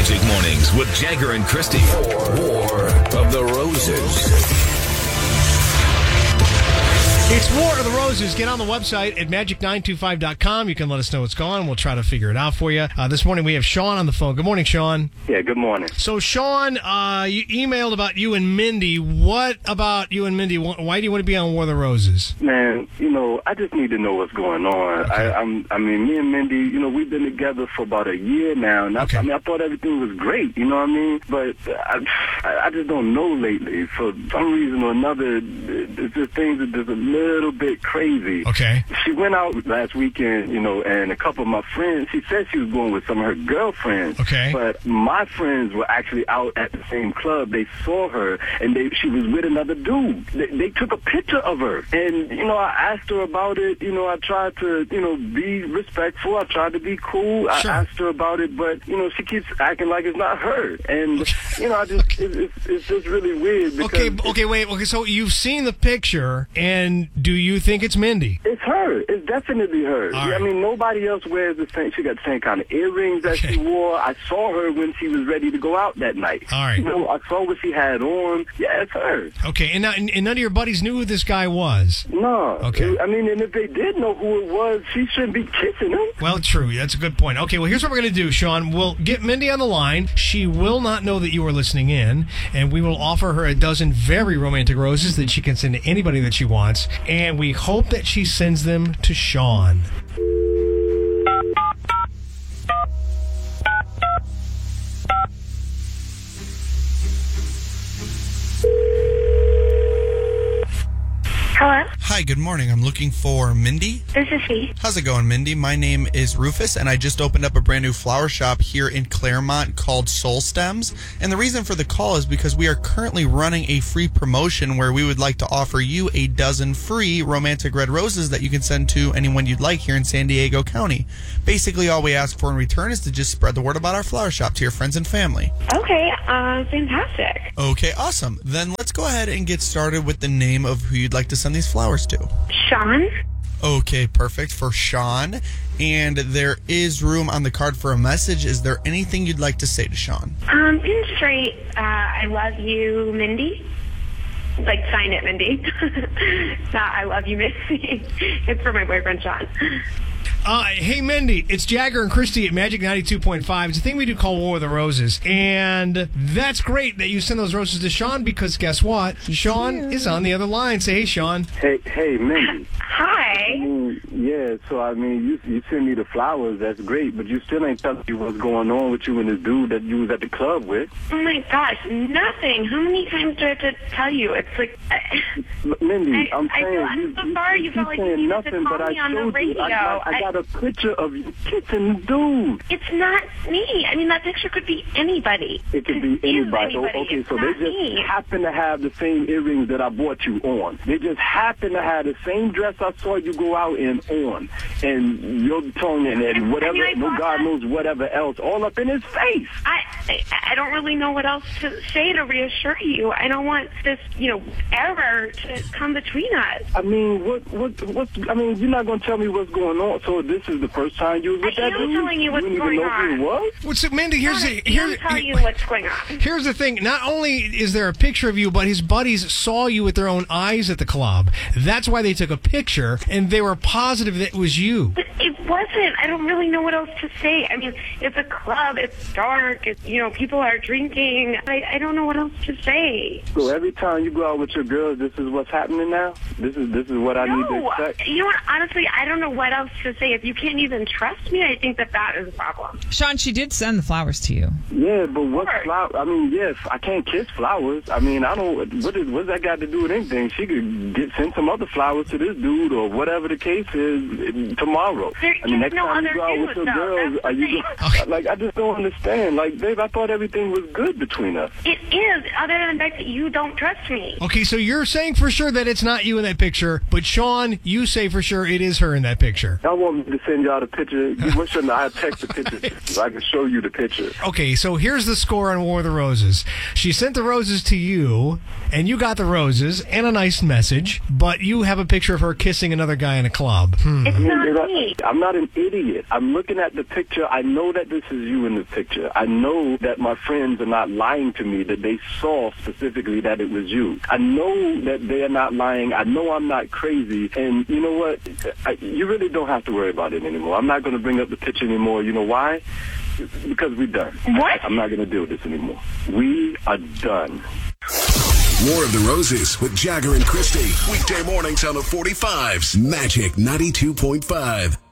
Magic Mornings with Jagger and Christy. War of the Roses. It's War of the Roses. Get on the website at magic925.com. You can let us know what's going on. We'll try to figure it out for you. This morning we have Sean on the phone. Good morning, Sean. Yeah, good morning. So, Sean, you emailed about you and Mindy. What about you and Mindy? Why do you want to be on War of the Roses? Man, I just need to know what's going on. Okay. I mean, me and Mindy, we've been together for about a year now, and Okay. I thought everything was great, you know what I mean? But I just don't know lately. For some reason or another, it's just things are just a little bit crazy. Okay. She went out last weekend, and a couple of my friends, she said she was going with some of her girlfriends. Okay. But my friends were actually out at the same club. They saw her, and she was with another dude. They took a picture of her. And, I asked her about it. I tried to, be respectful. I tried to be cool. Sure. I asked her about it, but, she keeps acting like it's not her. And, it's just really weird. Because Okay, wait. Okay, so you've seen the picture, and do you think it's Mindy? It's her. It's definitely her. All right. I mean, nobody else wears the same. She got the same kind of earrings that Okay. she wore. I saw her when she was ready to go out that night. All right. I saw what she had on. Yeah, it's her. Okay, and none of your buddies knew who this guy was? No. Okay. I mean, and if they did know who it was, she shouldn't be kissing him. Well, true. That's a good point. Okay, well, here's what we're going to do, Sean. We'll get Mindy on the line. She will not know that you are listening in, and we will offer her a dozen very romantic roses that she can send to anybody that she wants, and we hope that she sends them to Sean. Hello, Hi, good morning. I'm looking for Mindy. this is she. How's it going, Mindy? My name is Rufus, and I just opened up a brand new flower shop here in Claremont called Soul Stems. And the reason for the call is because we are currently running a free promotion where we would like to offer you a dozen free romantic red roses that you can send to anyone you'd like here in San Diego County. Basically, all we ask for in return is to just spread the word about our flower shop to your friends and family. Okay, fantastic. Okay, awesome. Then let's go ahead and get started with the name of who you'd like to send these flowers to. Sean? Okay, perfect. For Sean. And there is room on the card for a message. Is there anything you'd like to say to Sean? Just write, I love you, Mindy. Like, sign it, Mindy. Not, I love you, Mindy. It's for my boyfriend, Sean. Hey, Mindy, it's Jagger and Christy at Magic 92.5. It's a thing we do called War of the Roses. And that's great that you send those roses to Sean because guess what? Sean is on the other line. Say, hey, Sean. Hey, Mindy. Hi. Yeah, so, you send me the flowers. That's great. But you still ain't telling me what's going on with you and this dude that you was at the club with. Oh, my gosh, nothing. How many times do I have to tell you? It's like... Mindy, I'm saying... I'm so sorry you felt like you saying needed nothing, to call but me on the showed you. radio. I got a picture of you kissing the dude. It's not me. I mean, that picture could be anybody. It could be It is anybody. Okay, It's so they not just me. happen to have the same earrings that I bought you on. They just happen to have the same dress I saw you go out in on. And your tongue and whatever, I no bought God that. knows whatever else, all up in his face. I don't really know what else to say to reassure you. I don't want this, error to come between us. I mean, you're not going to tell me what's going on. So this is the first time you was with I that am dude? telling you what's didn't going even know on. who he was? Well, so, Mindy, I'll tell you what's going on. Here's the thing. Not only is there a picture of you, but his buddies saw you with their own eyes at the club. That's why they took a picture, and they were positive that it was you. But it wasn't. I don't really know what else to say. I mean, it's a club. It's dark. It's, people are drinking. I don't know what else to say. So every time you go out with your girls, this is what's happening now? This is what I need to No, expect? you know what? Honestly, I don't know what else to say. If you can't even trust me, I think that is a problem. Sean, she did send the flowers to you. Yeah, but what Sure. flower? I mean, yes, I can't kiss flowers. I mean, I don't. What's that got to do with anything? She could send some other flowers to this dude or whatever the case is tomorrow. Next no time you other go out with dudes, your though. girls, That's are the you thing. like? I just don't understand. Like, babe, I thought everything was good between us. It is, other than the fact that you don't trust me. Okay, so you're saying for sure that it's not you in that picture, but Sean, you say for sure it is her in that picture. Y'all want me to send y'all the picture? What shouldn't I text the picture so I can show you the picture? Okay, so here's the score on War of the Roses. She sent the roses to you, and you got the roses and a nice message, but you have a picture of her kissing another other guy in a club. It's not me. I'm not an idiot. I'm looking at the picture. I know that this is you in the picture. I know that my friends are not lying to me, that they saw specifically that it was you. I know that they are not lying. I know I'm not crazy. And you know what? You really don't have to worry about it anymore. I'm not going to bring up the picture anymore. You know why? Because we're done. What? I'm not going to deal with this anymore. We are done. War of the Roses with Jagger and Christy. Weekday mornings on the 45s. Magic 92.5.